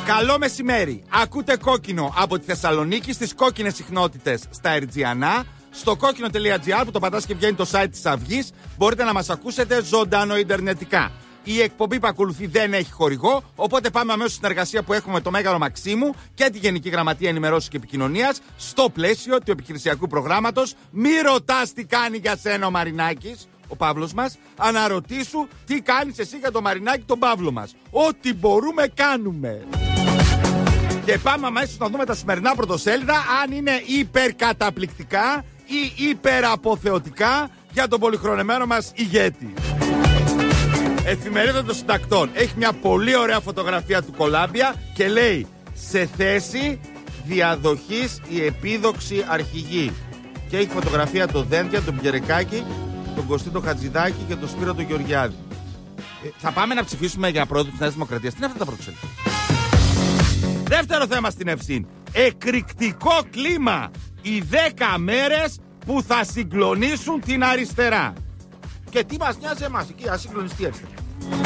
Καλό μεσημέρι. Ακούτε Κόκκινο από τη Θεσσαλονίκη στις κόκκινες συχνότητες στα Ερτζιανά. Στο κόκκινο.gr που το πατάς και βγαίνει το site της Αυγής, μπορείτε να μας ακούσετε ζωντανό ιντερνετικά. Η εκπομπή που ακολουθεί δεν έχει χορηγό, οπότε πάμε αμέσως στην συνεργασία που έχουμε με το Μέγαρο Μαξίμου και τη Γενική Γραμματεία Ενημερώσεως και Επικοινωνίας στο πλαίσιο του επιχειρησιακού προγράμματος. Μη ρωτάς τι κάνει για σένα ο Μαρινάκης, ο Παύλος μας, αναρωτήσου τι κάνεις εσύ για το Μαρινάκη τον Παύλο μας. Ό,τι μπορούμε κάνουμε. Και πάμε αμέσως να δούμε τα σημερινά πρωτοσέλιδα, αν είναι υπερκαταπληκτικά ή υπεραποθεωτικά για τον πολυχρονεμένο μας ηγέτη. Εφημερίδα των Συντακτών έχει μια πολύ ωραία φωτογραφία του Κολάμπια και λέει «Σε θέση διαδοχής η επίδοξη αρχηγή». Και έχει φωτογραφία το Δένδια, τον Πιερεκάκη, τον Κωστή Χατζηδάκη και τον Σπύρο τον Γεωργιάδη. Θα πάμε να ψηφίσουμε για πρόεδρο της Νέας Δημοκρατίας. Τι είναι αυτά τα πρωτοσέλιδα? Δεύτερο θέμα στην Ευσύν. Εκρηκτικό κλίμα. Οι 10 μέρες που θα συγκλονίσουν την αριστερά. Και τι μας νοιάζει εμάς εκεί, ας συγκλονιστεί η αριστερά.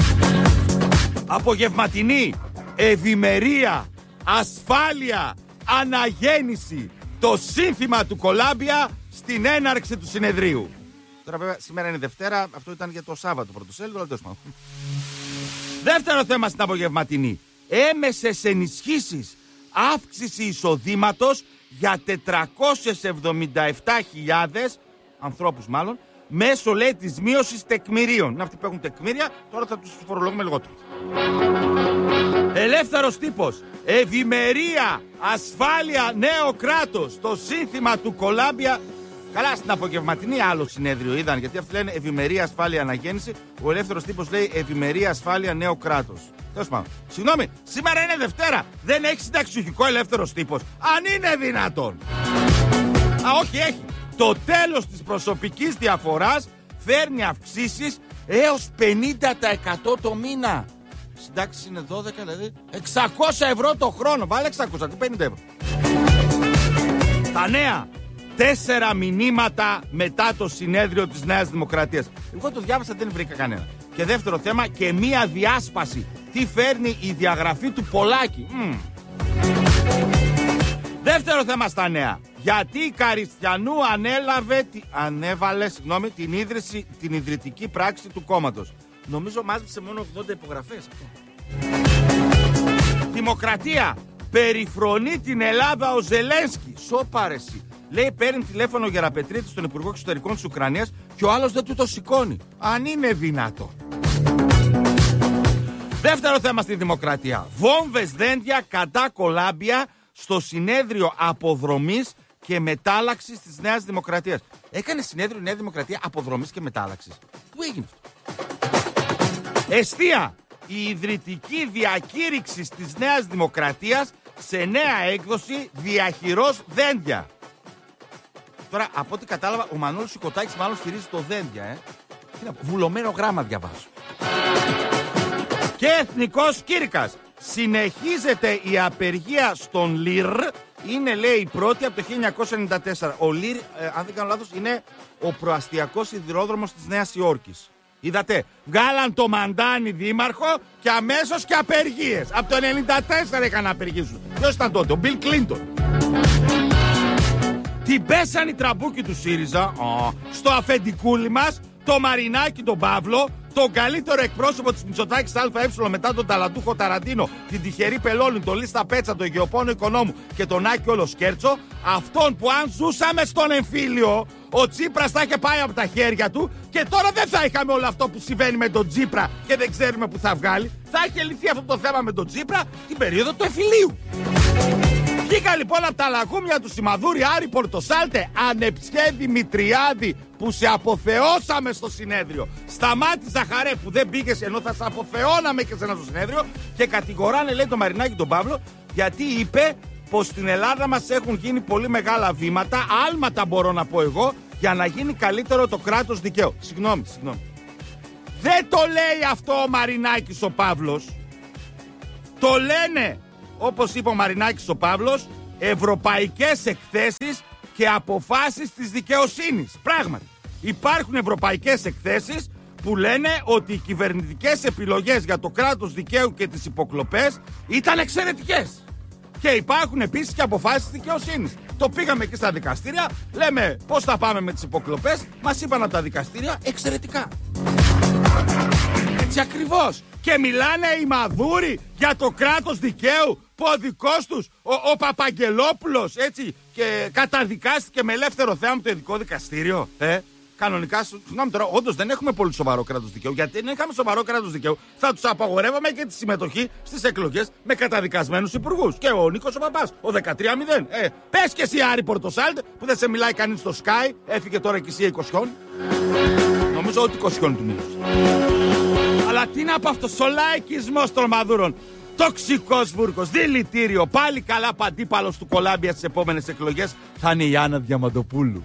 Απογευματινή ευημερία, ασφάλεια, αναγέννηση. Το σύνθημα του Κολάμπια στην έναρξη του συνεδρίου. Τώρα βέβαια σήμερα είναι Δευτέρα, αυτό ήταν για το Σάββατο πρωτοσέλιδο, αλλά τέλος πάντων. Δεύτερο θέμα στην απογευματινή. Έμεσες ενισχύσεις, αύξηση εισοδήματος για 477.000 ανθρώπους μάλλον, μέσω λέει της μείωσης τεκμηρίων. Είναι αυτοί που έχουν τεκμήρια, τώρα θα τους φορολογούμε λιγότερο. Ελεύθερος τύπος, ευημερία, ασφάλεια, νέο κράτος. Το σύνθημα του Κολάμπια. Καλά, στην απογευματινή άλλο συνέδριο είδαν, γιατί αυτοί λένε ευημερία, ασφάλεια, αναγέννηση. Ο ελεύθερος τύπος λέει ευημερία, ασφάλεια, νέο κράτος. Τέλος πάντων. Συγγνώμη, σήμερα είναι Δευτέρα. Δεν έχει συνταξιούχικο ελεύθερος τύπος. Αν είναι δυνατόν. Όχι, έχει. Το τέλος της προσωπικής διαφοράς φέρνει αυξήσεις έως 50% το μήνα. Συντάξεις είναι 12, δηλαδή 600 ευρώ το χρόνο. Βάλε 600, 50 ευρώ. Τα νέα. 4 μηνύματα μετά το συνέδριο της Νέας Δημοκρατίας. Εγώ το διάβασα, δεν βρήκα κανένα. Και δεύτερο θέμα, και μία διάσπαση. Τι φέρνει η διαγραφή του Πολάκη. Δεύτερο θέμα στα νέα. Γιατί η Καριστιανού ανέβαλε την ιδρυτική πράξη του κόμματος. Νομίζω μάζεψε μόνο 80 υπογραφές αυτό. Δημοκρατία. Περιφρονεί την Ελλάδα ο Ζελένσκι. Σοπάρεση. Λέει παίρνει τηλέφωνο ο Γεραπετρίτης στον Υπουργό Εξωτερικών της Ουκρανίας και ο άλλος δεν του το σηκώνει. Αν είναι δυνατό. Δεύτερο θέμα στη Δημοκρατία. Βόμβες δέντια κατά Κολάμπια στο συνέδριο αποδρομής και μετάλλαξης της Νέας Δημοκρατίας. Έκανε συνέδριο η Νέα Δημοκρατία αποδρομής και μετάλλαξης. Πού έγινε αυτό? Εστία. Η ιδρυτική διακήρυξη της Νέας Δημοκρατίας σε νέα έκδοση διαχειρός δέντια. Τώρα, από ό,τι κατάλαβα, ο Μανώλης Σικοτάκης μάλλον στηρίζει το δέντια, Βουλωμένο γράμμα διαβάζω. Και εθνικός κήρυκας. Συνεχίζεται η απεργία στον ΛΥΡ. Είναι, λέει, η πρώτη από το 1994. Ο ΛΥΡ, αν δεν κάνω λάθος, είναι ο προαστιακός σιδηρόδρομος της Νέας Υόρκης. Είδατε, βγάλαν το Μαντάνι δήμαρχο και αμέσως και απεργίες. Από το 1994 είχαν να απεργήσουν. Ποιος ήταν τότε? Ο Μπιλ Κλίντον. Την πέσαν οι τραμπούκοι του ΣΥΡΙΖΑ στο αφεντικούλι μας, το Μαρινάκη τον Παύλο, τον καλύτερο εκπρόσωπο της Μητσοτάκης ΑΕ μετά τον ταλαντούχο Ταραντίνο, την τυχερή Πελώνη, τον Λίστα Πέτσα, τον Γεωπόνο Οικονόμου και τον Άκη Ολοσκέρτσο, αυτόν που αν ζούσαμε στον εμφύλιο, ο Τσίπρας θα είχε πάει από τα χέρια του και τώρα δεν θα είχαμε όλο αυτό που συμβαίνει με τον Τσίπρα και δεν ξέρουμε που θα βγάλει. Θα είχε λυθεί αυτό το θέμα με τον Τσίπρα την περίοδο του εμφυλίου. Βγήκα λοιπόν από τα λαγούμια του Σιμαδούρη, Άρη Πορτοσάλτε, Ανεψιέ Δημητριάδη που σε αποθεώσαμε στο συνέδριο. Σταμάτη Ζαχαρέ που δεν πήγες ενώ θα σε αποθεώναμε και σε ένα στο συνέδριο. Και κατηγοράνε, λέει, το Μαρινάκη τον Παύλο γιατί είπε πως στην Ελλάδα μας έχουν γίνει πολύ μεγάλα βήματα, άλματα μπορώ να πω εγώ, για να γίνει καλύτερο το κράτος δικαίου. Συγγνώμη. Δεν το λέει αυτό ο Μαρινάκης ο Παύλος. Το λένε, όπως είπε ο Μαρινάκης ο Παύλος, ευρωπαϊκές εκθέσεις και αποφάσεις της δικαιοσύνης. Πράγματι, υπάρχουν ευρωπαϊκές εκθέσεις που λένε ότι οι κυβερνητικές επιλογές για το κράτος δικαίου και τις υποκλοπές ήταν εξαιρετικές. Και υπάρχουν επίσης και αποφάσεις δικαιοσύνης. Το πήγαμε εκεί στα δικαστήρια, λέμε πώς θα πάμε με τις υποκλοπές, μας είπαν από τα δικαστήρια εξαιρετικά. Έτσι ακριβώς. Και μιλάνε οι μαδούροι για το κράτος δικαίου που ο δικός τους, ο Παπαγγελόπουλος, έτσι, και καταδικάστηκε με ελεύθερο θέαμα το ειδικό δικαστήριο. Κανονικά, συγγνώμη τώρα, όντως δεν έχουμε πολύ σοβαρό κράτος δικαίου. Γιατί αν είχαμε σοβαρό κράτος δικαίου, θα τους απαγορεύαμε και τη συμμετοχή στις εκλογές με καταδικασμένους υπουργούς. Και ο Νίκος ο Παπάς, ο 13-0. Πες και εσύ, Άρη Πορτοσάλτε, που δεν σε μιλάει κανείς στο Sky, έφυγε τώρα και εσύ Οικοσιόν. Νομίζω ότι Οικοσιόν του μίλησε. Αλλά τι είναι από αυτός ο λαϊκισμός των μαδούρων. Τοξικός βούρκος, δηλητήριο. Πάλι καλά παντίπαλος του Κολάμπια στις επόμενες εκλογές θα είναι η Άννα Διαμαντοπούλου.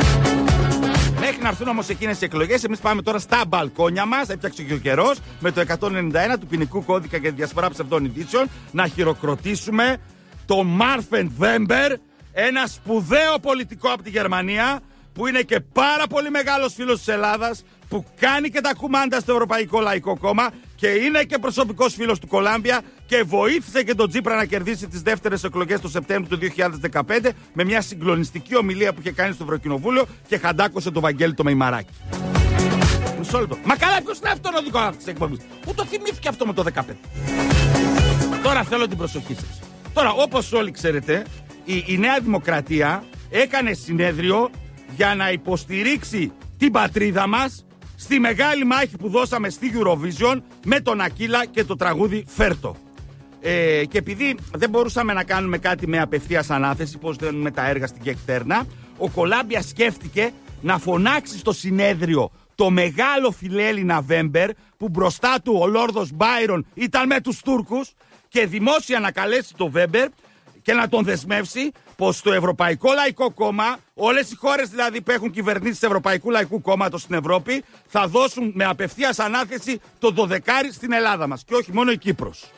Μέχρι να έρθουν όμως εκείνες οι εκλογές, εμείς πάμε τώρα στα μπαλκόνια μας. Έπιαξε και ο καιρός με το 191 του ποινικού κώδικα για τη διασπορά ψευδών ειδήσεων να χειροκροτήσουμε τον Μάρφεντ Βέμπερ, ένα σπουδαίο πολιτικό από τη Γερμανία που είναι και πάρα πολύ μεγάλος φίλος της Ελλάδας, που κάνει και τα κουμάντα στο Ευρωπαϊκό Λαϊκό Κόμμα και είναι και προσωπικός φίλος του Κολάμπια και βοήθησε και τον Τσίπρα να κερδίσει τις δεύτερες εκλογές το Σεπτέμβριο του 2015 με μια συγκλονιστική ομιλία που είχε κάνει στο Ευρωκοινοβούλιο και χαντάκωσε τον Βαγγέλη το Μεϊμαράκι. Μισό λεπτό. Μα καλά, ποιος είναι αυτόν ο δικό αυτής της εκπομπής? Πού το θυμήθηκε αυτό με το 2015? Τώρα θέλω την προσοχή σας. Τώρα, όπως όλοι ξέρετε, η Νέα Δημοκρατία έκανε συνέδριο για να υποστηρίξει την πατρίδα μας στη μεγάλη μάχη που δώσαμε στη Eurovision με τον Ακύλα και το τραγούδι Φέρτο. Και επειδή δεν μπορούσαμε να κάνουμε κάτι με απευθείας ανάθεση, πώς δίνουμε τα έργα στην Κεκτέρνα, ο Κολάμπια σκέφτηκε να φωνάξει στο συνέδριο το μεγάλο φιλέλληνα Βέμπερ, που μπροστά του ο Λόρδος Μπάιρον ήταν με τους Τούρκους, και δημόσια να καλέσει το Βέμπερ και να τον δεσμεύσει πως το Ευρωπαϊκό Λαϊκό Κόμμα, όλες οι χώρες δηλαδή που έχουν κυβερνήσεις του Ευρωπαϊκού Λαϊκού Κόμματος στην Ευρώπη, θα δώσουν με απευθείας ανάθεση το 12 στην Ελλάδα μας και όχι μόνο η Κύπρος.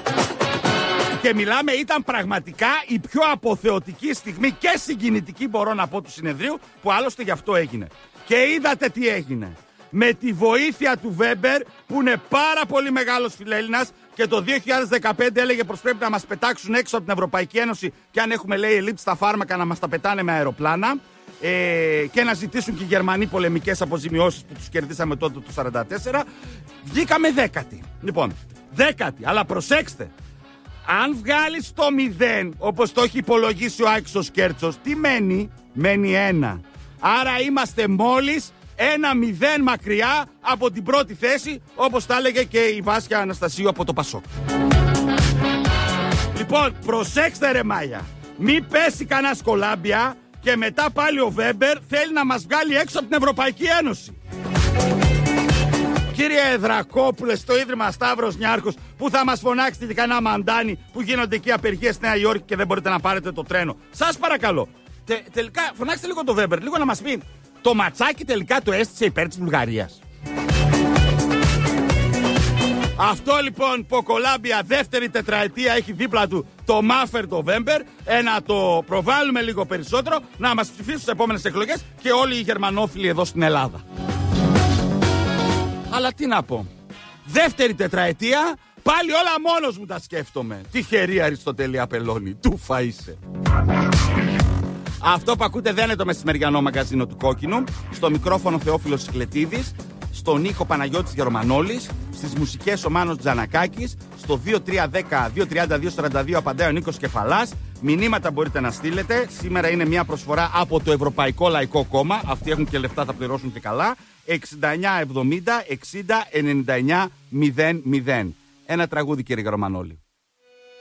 Και μιλάμε, ήταν πραγματικά η πιο αποθεωτική στιγμή και συγκινητική, μπορώ να πω, του συνεδρίου, που άλλωστε γι' αυτό έγινε. Και είδατε τι έγινε. Με τη βοήθεια του Βέμπερ, που είναι πάρα πολύ μεγάλος φιλέλληνας και το 2015 έλεγε πως πρέπει να μας πετάξουν έξω από την Ευρωπαϊκή Ένωση και αν έχουμε, λέει, ελλείψη στα φάρμακα να μας τα πετάνε με αεροπλάνα, και να ζητήσουν και οι Γερμανοί πολεμικές αποζημιώσεις που τους κερδίσαμε τότε το 1944, βγήκαμε 10η. Λοιπόν, 10η, αλλά προσέξτε, αν βγάλεις το 0 όπως το έχει υπολογίσει ο Άκης ο Σκέρτσος, τι μένει? Μένει 1. Άρα είμαστε μόλις 1-0 μακριά από την πρώτη θέση, όπως τα έλεγε και η Βάσια Αναστασίου από το Πασόκ. Λοιπόν, προσέξτε ρε Μάγια, μη πέσει κανένα Κολάμπια και μετά πάλι ο Βέμπερ θέλει να μας βγάλει έξω από την Ευρωπαϊκή Ένωση. Κύριε Δρακόπουλε, στο Ίδρυμα Σταύρος Νιάρχος, που θα μας φωνάξετε και κανένα μαντάνι που γίνονται εκεί απεργίες στη Νέα Υόρκη και δεν μπορείτε να πάρετε το τρένο? Σας παρακαλώ, τελικά φωνάξτε λίγο το Βέμπερ, λίγο να μας πει το ματσάκι τελικά το έστησε υπέρ της Βουλγαρίας. Αυτό λοιπόν που ο Κολάμπια δεύτερη τετραετία έχει δίπλα του το Μάφερ το Βέμπερ, να το προβάλλουμε λίγο περισσότερο, να μας ψηφίσουν στις επόμενες εκλογές και όλοι οι γερμανόφιλοι εδώ στην Ελλάδα. Αλλά τι να πω, δεύτερη τετραετία, πάλι όλα μόνος μου τα σκέφτομαι. Τυχερή Αριστοτέλη Απελώνη, του φαΐσε. Αυτό που ακούτε δεν είναι το μεσημεριανό μαγκαζίνο του Κόκκινου. Στο μικρόφωνο Θεόφιλος Σικλετίδης, στον ήχο Παναγιώτης Γερμανόλης, στις μουσικές ο Μάνος Τζανακάκης, στο 2310-232-42 απαντάει ο Νίκος Κεφαλάς. Μηνύματα μπορείτε να στείλετε. Σήμερα είναι μια προσφορά από το Ευρωπαϊκό Λαϊκό Κόμμα. Αυτοί έχουν και λεφτά, θα πληρώσουν και καλά. 6970-60-99-00. Ένα τραγούδι, κύριε Γερμανόλη.